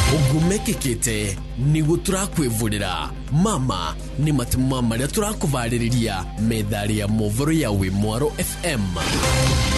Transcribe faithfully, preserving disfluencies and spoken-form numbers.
ugumekekete nigu turakwivurira mama ni matumama maria turakuvaririria medali ya movoro ya Wimwaro F M.